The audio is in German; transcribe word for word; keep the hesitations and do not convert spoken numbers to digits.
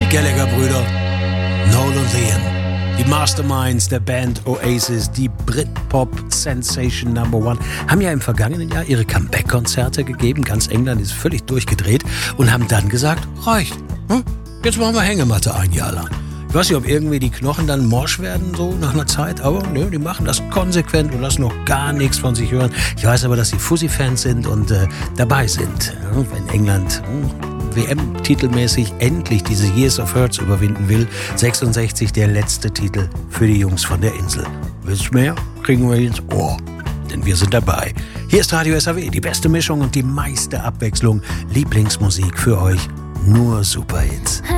Gallagher-Brüder, Noel und Liam, die Masterminds der Band Oasis, die Britpop-Sensation Number One, haben ja im vergangenen Jahr ihre Comeback-Konzerte gegeben. Ganz England ist völlig durchgedreht und haben dann gesagt, reicht, hm? Jetzt machen wir Hängematte ein Jahr lang. Ich weiß nicht, ob irgendwie die Knochen dann morsch werden, so nach einer Zeit, aber ne, die machen das konsequent und lassen noch gar nichts von sich hören. Ich weiß aber, dass sie Fuzzy-Fans sind und äh, dabei sind, ja, wenn England hm, W M-titelmäßig endlich diese Years of Hurts überwinden will. sechsundsechzig, der letzte Titel für die Jungs von der Insel. Willst du mehr? Kriegen wir ins Ohr, denn wir sind dabei. Hier ist Radio S A W, die beste Mischung und die meiste Abwechslung. Lieblingsmusik für euch, nur Superhits.